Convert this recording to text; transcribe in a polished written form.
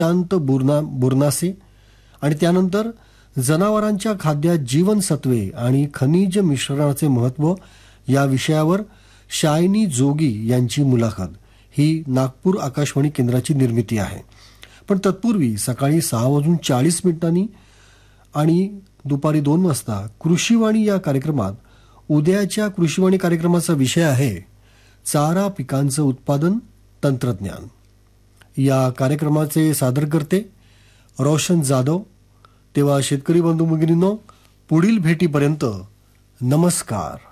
शांत बुरनासे आणि त्यानंतर जनावरांच्या खाद्यात जीवनसत्वे आणि खनिज मिश्रणाचे महत्त्व या विषयावर शायनी जोगी यांची मुलाखत ही नागपूर आकाशवाणी केंद्राची निर्मिती आहे. पण तत्पूर्वी सकाळी 6:40 आणि दुपारी 2 वाजता कृषीवाणी या कार्यक्रमात उद्याच्या कृषीवाणी कार्यक्रमाचा विषय आहे चारा पिकांचं उत्पादन तंत्रज्ञान. या कार्यक्रमाचे सादरकर्ते रोशन जाधव. तेव्हा शेतकरी बंधू भगिनींनो, पुढील भेटीपर्यंत नमस्कार.